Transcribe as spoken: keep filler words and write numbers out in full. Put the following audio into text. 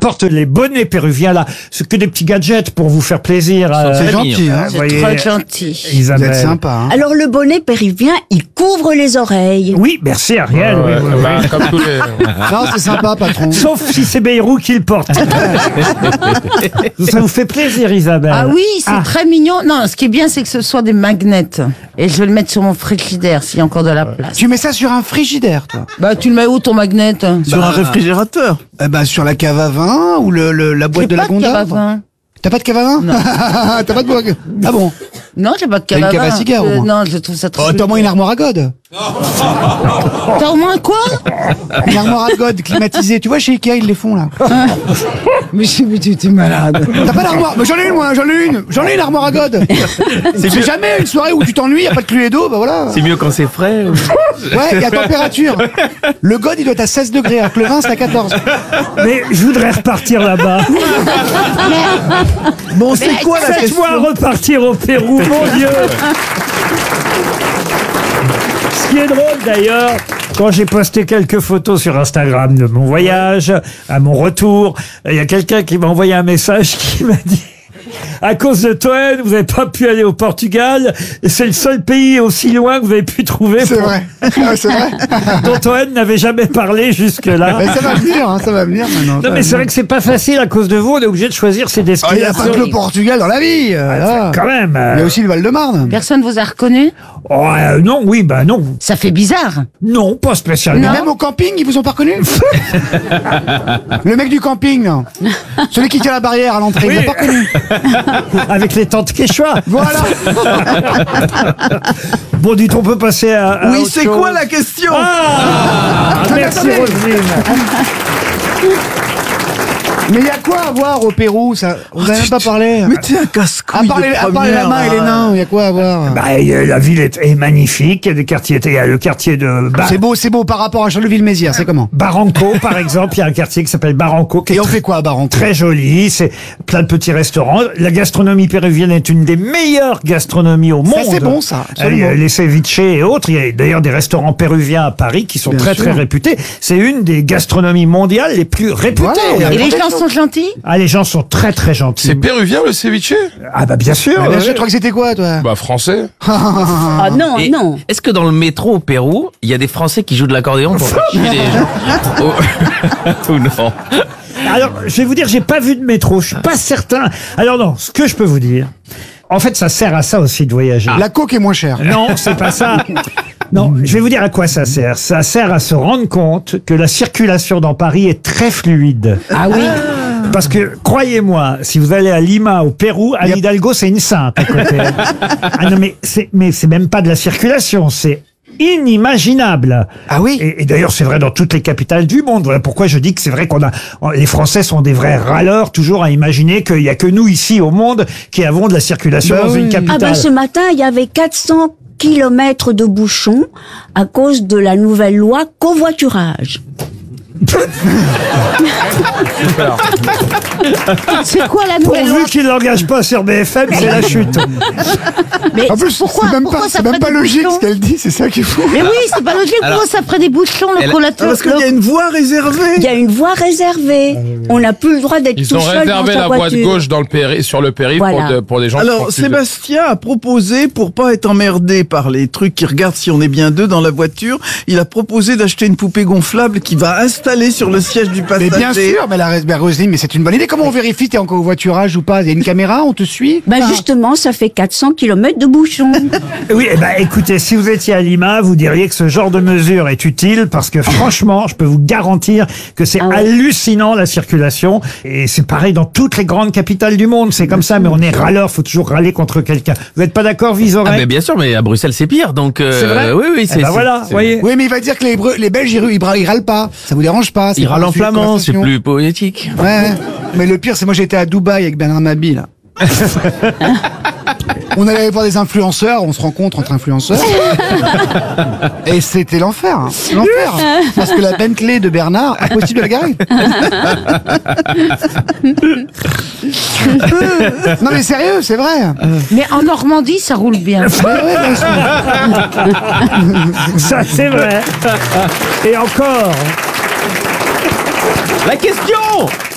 porte les bonnets péruviens là. C'est que des petits gadgets pour vous faire plaisir. C'est euh, gentil, hein. vous voyez, Trop gentil. Vous Isabelle. êtes sympa, hein. Alors le bonnet péruvien, il couvre les oreilles. Oui, merci Ariel. Ouais, oui, oui, bah, oui. comme tous les... Non, c'est sympa, patron. Sauf si c'est Bayrou qui le porte. Ça vous fait plaisir, Isabelle. Ah oui, c'est Ah. très mignon. Non, ce qui est bien, c'est que ce soit des magnets. Et je vais le mettre sur mon frigidaire s'il y a encore de la place. Tu mets ça sur un frigidaire, toi? Bah, tu le mets où ton magnet? Sur un réfrigérateur. Eh ben, sur la cave à vin ou le, le- la boîte J'ai de la pas de cave à Gonda. vin. T'as pas de cave à vin? Non. T'as pas de boîte? Ah bon? Non, j'ai pas de cave T'as à une vin. cave à cigare, au Euh, moins. Non, je trouve ça trop. Oh, t'as au moins une armoire à God. T'as au moins quoi? Une armoire à God climatisée. Tu vois, chez Ikea, ils les font, là. Mais je mais tu es malade. T'as pas d'armoire? Mais j'en ai une, moi, j'en ai une. J'en ai une armoire à God. C'est jamais une soirée où tu t'ennuies, y a pas de cluée d'eau, bah voilà. C'est mieux quand c'est frais. Ouais, y a température. Le God, il doit être à seize degrés, alors que le vin, c'est à quatorze. Mais je voudrais repartir là-bas. Bon, c'est quoi la question? Faites-moi repartir au Pérou, mon Dieu. Ce qui est drôle d'ailleurs, quand j'ai posté quelques photos sur Instagram de mon voyage, à mon retour, il y a quelqu'un qui m'a envoyé un message qui m'a dit: à cause de Toen, vous n'avez pas pu aller au Portugal, et c'est le seul pays aussi loin que vous avez pu trouver C'est pour- vrai. Ah, c'est vrai. dont Toen n'avait jamais parlé jusque-là. Mais ça va venir, hein, ça va venir maintenant. Non mais c'est vrai que c'est pas facile à cause de vous, on est obligé de choisir ses Il n'y a destinations. pas que le Portugal dans la vie. euh, là. Quand même. Il y a euh, aussi le Val-de-Marne. Personne vous a reconnu? oh, euh, non, oui, bah non. Ça fait bizarre. Non, pas spécialement. Même au camping, ils vous ont pas reconnu? Le mec du camping, là. Celui qui tient la barrière à l'entrée, il Oui. l'a pas reconnu. Avec les tantes Quechua. Voilà. Bon, dites, on peut passer à. à Oui, autre c'est chose. quoi la question? Ah, merci attendez. Roselyne. Mais il y a quoi à voir au Pérou, ça? On n'a même pas parlé. Mais t'es un À casse-couille part, de les, à part les première, lamas et les hein. nains, il y a quoi à voir? Bah, il y a- la ville est, est magnifique. Il y a des quartiers. Il y a le quartier de Ba- C'est beau, c'est beau par rapport à Charleville-Mézières, c'est comment? Barranco, par exemple. Il y a un quartier qui s'appelle Barranco, qui est Et on très, fait quoi à Barranco? très joli. C'est plein de petits restaurants. La gastronomie péruvienne est une des meilleures gastronomies au monde. Ça, c'est bon, ça, absolument. Euh, Les ceviches et autres. Il y a d'ailleurs des restaurants péruviens à Paris qui sont Bien très sûr. très réputés. C'est une des gastronomies mondiales les plus réputées. Voilà, Et les gens sont gentils? Ah, les gens sont très très gentils. C'est péruvien le ceviche? Ah bah bien sûr. Ah, bien ouais. sûr, tu crois que c'était quoi, toi? Bah français. Ah non, Et non. Est-ce que dans le métro au Pérou, il y a des Français qui jouent de l'accordéon pour faire chier les gens? Ou- Ou non? Alors, je vais vous dire, j'ai pas vu de métro. Je suis pas certain. Alors non, ce que je peux vous dire, en fait, ça sert à ça aussi de voyager. La coke est moins chère. Non, c'est pas ça. Non, je vais vous dire à quoi ça sert. Ça sert à se rendre compte que la circulation dans Paris est très fluide. Ah oui. Parce que, croyez-moi, si vous allez à Lima, au Pérou, Anne Yep. Hidalgo, c'est une sainte à côté. Ah non, mais c'est, mais c'est même pas de la circulation, c'est inimaginable. Ah oui? Et, et d'ailleurs, c'est vrai dans toutes les capitales du monde. Voilà pourquoi je dis que c'est vrai qu'on a, les Français sont des vrais râleurs, toujours à imaginer qu'il y a que nous ici au monde qui avons de la circulation Bah dans oui. une Ah capitale. ben ce matin, il y avait quatre cents kilomètres de bouchons à cause de la nouvelle loi covoiturage. C'est quoi la nouvelle loi? Pourvu qu'il l'engage pas sur B F M, c'est la chute. Mais En plus, pourquoi, c'est même pourquoi pas, ça c'est même ferait pas des logique bouchons? ce qu'elle dit, c'est ça qui est fou. Mais oui, c'est pas logique. Alors- Pourquoi ça ferait des bouchons, le Elle- collateur? Parce Parce qu'il y a une voie réservée. Il y a une voie réservée. On n'a plus le droit d'être Ils tout ont seul dans réservé sa la voie de voiture. gauche dans le péri sur le périph' Voilà. pour, de- pour les gens qui Alors, font plus de- Sébastien a proposé, pour pas être emmerdé par les trucs qui regardent si on est bien deux dans la voiture, il a proposé d'acheter une poupée gonflable qui va installer sur le siège du Mais passager. bien sûr, mais la mais Roselyne, mais c'est une bonne idée. Comment on vérifie t'es en covoiturage ou pas? Il y a une caméra, on te suit? Ben justement, ça fait quatre cents kilomètres de bouchons. Oui, eh ben, écoutez, si vous étiez à Lima, vous diriez que ce genre de mesure est utile parce que franchement, je peux vous garantir que c'est Ah ouais. hallucinant la circulation et c'est pareil dans toutes les grandes capitales du monde. C'est comme ça, mais on est râleur, faut toujours râler contre quelqu'un. Vous n'êtes pas d'accord, Ah, Vizorek? mais bien sûr, mais à Bruxelles, c'est pire, donc. euh, C'est vrai. Oui, oui, Eh c'est. ben c'est- voilà, c'est- voyez. Oui, mais il va dire que les, Bru- les Belges, ils, ils, bra- ils râlent pas. Ça vous dérange pas? c'est Ils pas râlent en un sujet de flamand, c'est conversation. plus poétique. Ouais, ouais. Mais le pire, c'est moi j'étais à Dubaï avec Bernard Mabille, là. On allait voir des influenceurs, on se rencontre entre influenceurs. Et c'était l'enfer, hein. L'enfer. Parce que la Bentley de Bernard, impossible de la garer. Non mais sérieux, c'est vrai. Mais en Normandie, ça roule bien. Ouais, ouais, bien sûr. Ça, c'est vrai. Et encore. La question